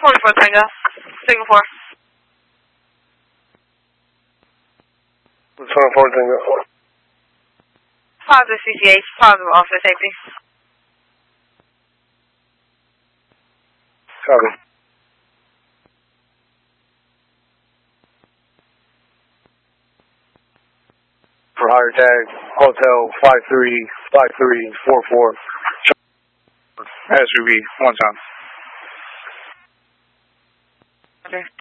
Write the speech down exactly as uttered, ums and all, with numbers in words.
twenty-four Tango. Singapore. twenty-four Tango. Positive C C H. Positive officer safety. Copy. For higher tag, Hotel five three five three four four. S U V, one time. Okay.